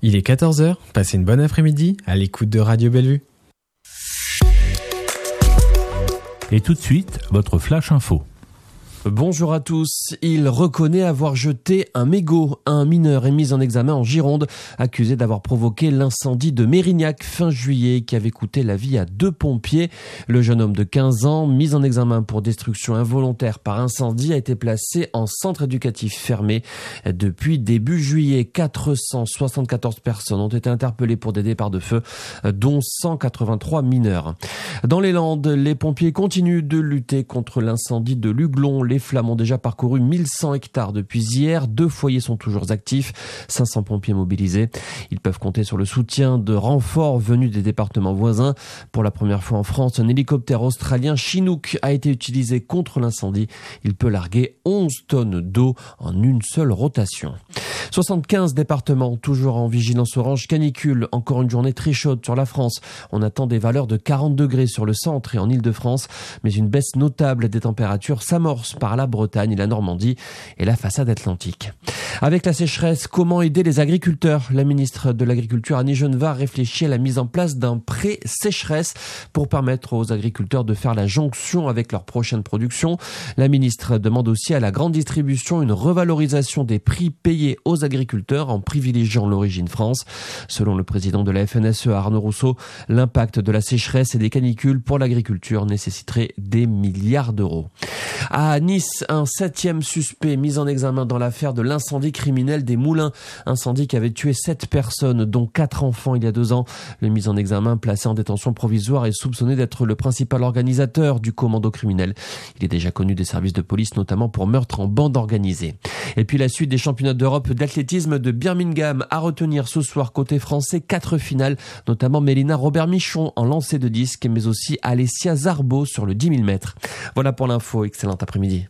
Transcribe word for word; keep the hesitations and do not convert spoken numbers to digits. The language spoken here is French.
Il est quatorze heures, passez une bonne après-midi à l'écoute de Radio Bellevue. Et tout de suite, votre Flash Info. Bonjour à tous. Il reconnaît avoir jeté un mégot. Un mineur est mis en examen en Gironde, accusé d'avoir provoqué l'incendie de Mérignac fin juillet qui avait coûté la vie à deux pompiers. Le jeune homme de quinze ans, mis en examen pour destruction involontaire par incendie, a été placé en centre éducatif fermé. Depuis début juillet, quatre cent soixante-quatorze personnes ont été interpellées pour des départs de feu, dont cent quatre-vingt-trois mineurs. Dans les Landes, les pompiers continuent de lutter contre l'incendie de Luglon. Les flammes ont déjà parcouru mille cent hectares depuis hier. Deux foyers sont toujours actifs. cinq cents pompiers mobilisés. Ils peuvent compter sur le soutien de renforts venus des départements voisins. Pour la première fois en France, un hélicoptère australien Chinook a été utilisé contre l'incendie. Il peut larguer onze tonnes d'eau en une seule rotation. soixante-quinze départements toujours en vigilance orange canicule. Encore une journée très chaude sur la France. On attend des valeurs de quarante degrés sur le centre et en Île-de-France. Mais une baisse notable des températures s'amorce par la Bretagne, la Normandie et la façade atlantique. Avec la sécheresse, comment aider les agriculteurs ? La ministre de l'Agriculture, Annie Genevard, réfléchit à la mise en place d'un prêt sécheresse pour permettre aux agriculteurs de faire la jonction avec leur prochaine production. La ministre demande aussi à la grande distribution une revalorisation des prix payés aux agriculteurs en privilégiant l'origine France. Selon le président de la F N S E, Arnaud Rousseau, l'impact de la sécheresse et des canicules pour l'agriculture nécessiterait des milliards d'euros. À Nice, un septième suspect mis en examen dans l'affaire de l'incendie criminel des Moulins. Incendie qui avait tué sept personnes, dont quatre enfants il y a deux ans. Le mis en examen, placé en détention provisoire, est soupçonné d'être le principal organisateur du commando criminel. Il est déjà connu des services de police, notamment pour meurtre en bande organisée. Et puis la suite des championnats d'Europe d'athlétisme de Birmingham. À retenir ce soir côté français, quatre finales, notamment Mélina Robert-Michon en lancer de disque, mais aussi Alessia Zarbo sur le dix mille mètres. Voilà pour l'info, excellent après-midi.